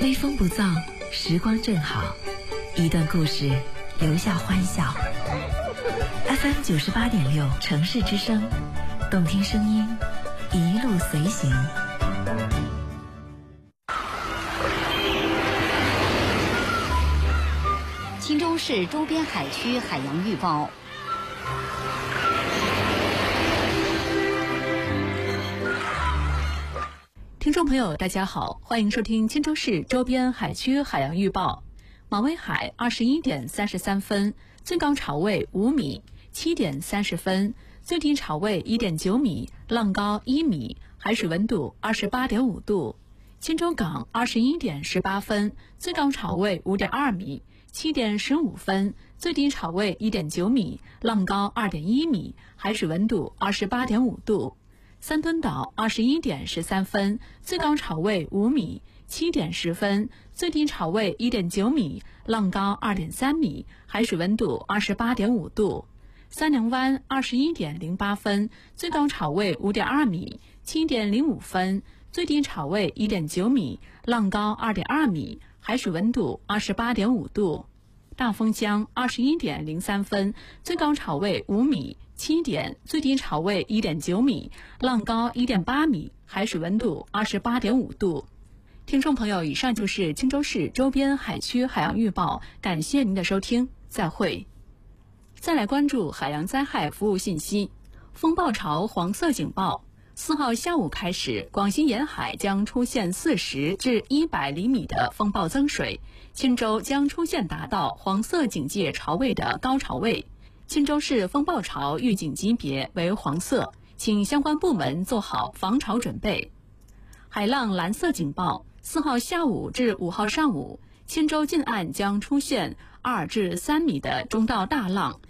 微风不燥，时光正好，一段故事留下欢笑。FM 98.6城市之声，动听声音，一路随行。 青州市周边海区海洋预报。 听众朋友大家好，欢迎收听青州市周边海区海洋预报。马威海21点33分，最高潮位5米；7点30分，最低潮位1.9米，浪高1米，海水温度28.5度。青州港21点18分，最高潮位5.2米；7点15分，最低潮位1.9米，浪高2.1米，海水温度28.5度。三墩岛21点13分，最高潮位5米；7点10分，最低潮位1.9米，浪高2.3米，海水温度28.5度。三娘湾21点08分，最高潮位5.2米；7点05分，最低潮位1.9米，浪高2.2米，海水温度28.5度。大丰江21点03分，最高潮位5米；7点，最低潮位1.9米，浪高1.8米，海水温度28.5度。听众朋友，以上就是青州市周边海区海洋预报，感谢您的收听，再会。再来关注海洋灾害服务信息。风暴潮黄色警报，4号下午开始，广西沿海将出现40至100厘米的风暴增水，钦州将出现达到黄色警戒潮位的高潮位。钦州市风暴潮预警级别为黄色，请相关部门做好防潮准备。海浪蓝色警报，4号下午至5号上午，钦州近岸将出现2至3米的中到大浪，